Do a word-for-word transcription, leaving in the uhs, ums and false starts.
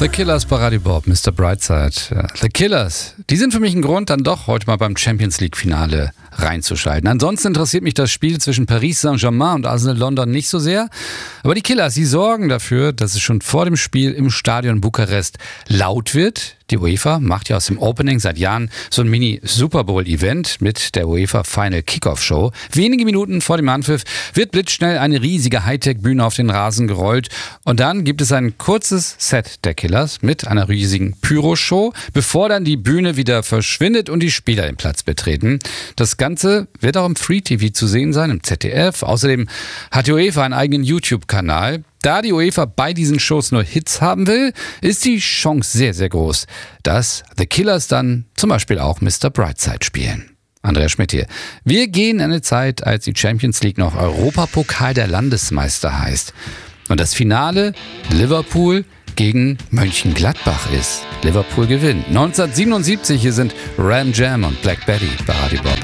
The Killers bei Radio Bob, Mister Brightside. Ja, The Killers, die sind für mich ein Grund, dann doch heute mal beim Champions League-Finale reinzuschalten. Ansonsten interessiert mich das Spiel zwischen Paris Saint-Germain und Arsenal London nicht so sehr. Aber die Killers, die sorgen dafür, dass es schon vor dem Spiel im Stadion Bukarest laut wird. Die UEFA macht ja aus dem Opening seit Jahren so ein Mini-Super Bowl-Event mit der UEFA Final Kickoff-Show. Wenige Minuten vor dem Anpfiff wird blitzschnell eine riesige Hightech-Bühne auf den Rasen gerollt. Und dann gibt es ein kurzes Set der Killers mit einer riesigen Pyro-Show, bevor dann die Bühne wieder verschwindet und die Spieler den Platz betreten. Das Ganze wird auch im Free-T V zu sehen sein, im Z D F. Außerdem hat die UEFA einen eigenen YouTube-Kanal. Da die UEFA bei diesen Shows nur Hits haben will, ist die Chance sehr, sehr groß, dass The Killers dann zum Beispiel auch Mister Brightside spielen. Andreas Schmidt hier. Wir gehen in eine Zeit, als die Champions League noch Europapokal der Landesmeister heißt. Und das Finale Liverpool gegen Mönchengladbach ist. Liverpool gewinnt. neunzehnhundertsiebenundsiebzig, hier sind Ram Jam und Black Betty bei Radio Bob.